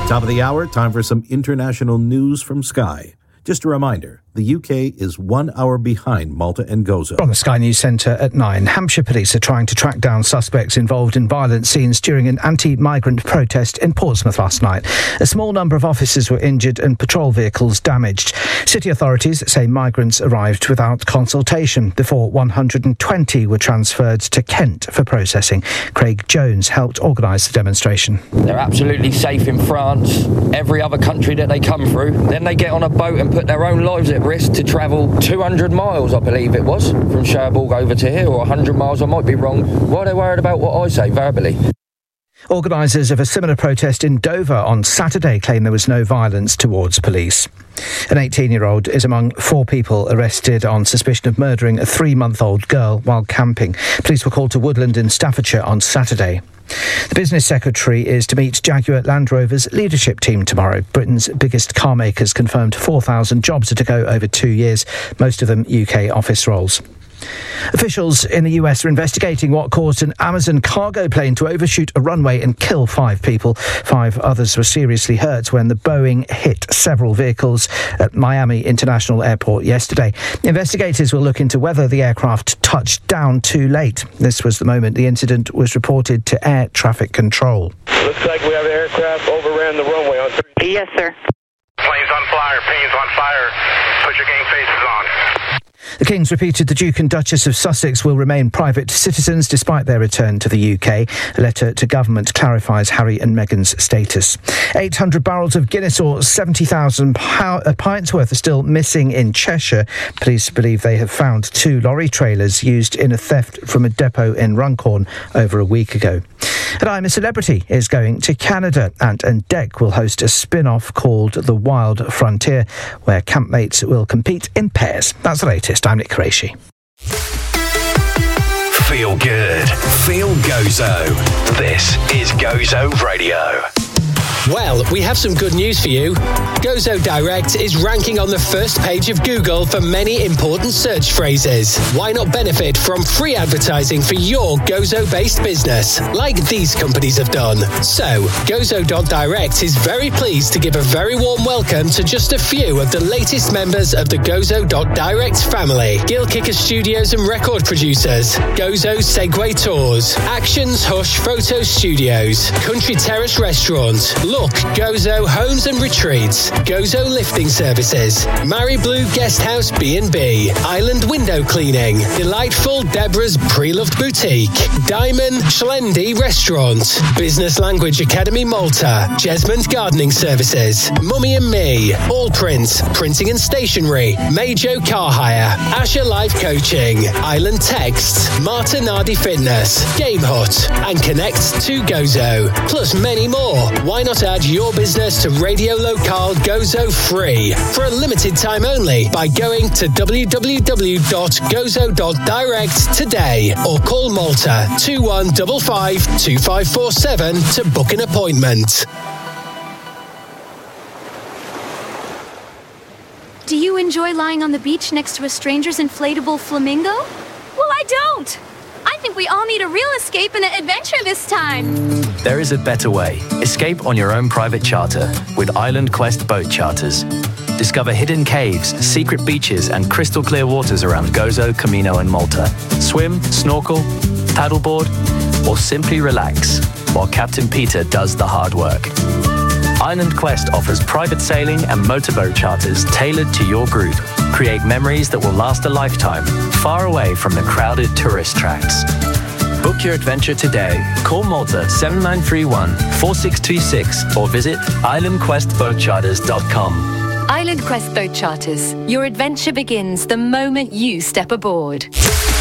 Top of the hour, time for some international news from Sky. Just a reminder, the UK is 1 hour behind Malta and Gozo. From the Sky News Centre at 9, Hampshire police are trying to track down suspects involved in violent scenes during an anti-migrant protest in Portsmouth last night. A small number of officers were injured and patrol vehicles damaged. City authorities say migrants arrived without consultation before 120 were transferred to Kent for processing. Craig Jones helped organise the demonstration. They're absolutely safe in France, every other country that they come through. Then they get on a boat and put their own lives at risk to travel 200 miles, I believe it was, from Cherbourg over to here, or 100 miles, I might be wrong. Why are they worried about what I say verbally? Organisers of a similar protest in Dover on Saturday claim there was no violence towards police. An 18-year-old is among 4 people arrested on suspicion of murdering a 3-month-old girl while camping. Police were called to Woodland in Staffordshire on Saturday. The business secretary is to meet Jaguar Land Rover's leadership team tomorrow. Britain's biggest car makers confirmed 4,000 jobs are to go over 2 years, most of them UK office roles. Officials in the US are investigating what caused an Amazon cargo plane to overshoot a runway and kill 5 people. 5 others were seriously hurt when the Boeing hit several vehicles at Miami International Airport yesterday. Investigators will look into whether the aircraft touched down too late. This was the moment the incident was reported to air traffic control. Looks like we have an aircraft overran the runway on 3. Yes, sir. Planes on fire, planes on fire. Put your game faces on. The Kings repeated the Duke and Duchess of Sussex will remain private citizens despite their return to the UK. A letter to government clarifies Harry and Meghan's status. 800 barrels of Guinness or 70,000 pints worth are still missing in Cheshire. Police believe they have found 2 lorry trailers used in a theft from a depot in Runcorn over a week ago. And I'm a Celebrity is going to Canada, and Deck will host a spin-off called The Wild Frontier, where campmates will compete in pairs. That's the latest. I'm Nick Qureshi. Feel good. Feel Gozo. This is Gozo Radio. Well, we have some good news for you. Gozo Direct is ranking on the first page of Google for many important search phrases. Why not benefit from free advertising for your Gozo-based business, like these companies have done? So, Gozo.direct is very pleased to give a very warm welcome to just a few of the latest members of the Gozo.direct family. Gill Kicker Studios and record producers, Gozo Segway Tours, Actions Hush Photo Studios, Country Terrace Restaurant, Look Gozo Homes and Retreats, Gozo Lifting Services, Mary Blue Guesthouse B&B, Island Window Cleaning, Delightful Deborah's Pre-Loved Boutique, Diamond Schlendy Restaurant, Business Language Academy Malta, Jesmond Gardening Services, Mummy and Me, All Print, Printing and Stationery, Majo Car Hire, Asher Life Coaching, Island Texts, Marta Nardi Fitness, Game Hut, and Connect to Gozo, plus many more. Why not add your business to Radio Local Gozo free for a limited time only by going to www.gozo.direct today or call Malta 2155 2547 to book an appointment. Do you enjoy lying on the beach next to a stranger's inflatable flamingo? Well, I don't. I think we all need a real escape and an adventure this time. There is a better way. Escape on your own private charter with Island Quest Boat Charters. Discover hidden caves, secret beaches, and crystal clear waters around Gozo, Camino, and Malta. Swim, snorkel, paddleboard, or simply relax while Captain Peter does the hard work. Island Quest offers private sailing and motorboat charters tailored to your group. Create memories that will last a lifetime, far away from the crowded tourist tracks. Book your adventure today. Call Malta 7931 4626 or visit islandquestboatcharters.com. Island Quest Boat Charters. Your adventure begins the moment you step aboard.